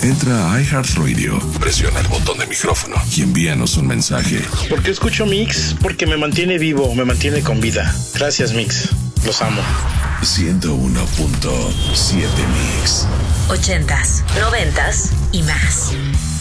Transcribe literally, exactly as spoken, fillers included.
Entra a iHeartRadio, presiona el botón de micrófono y envíanos un mensaje. ¿Por qué escucho Mix? Porque me mantiene vivo, me mantiene con vida. Gracias, Mix. Los amo. ciento uno punto siete Mix. Ochentas, noventas y más.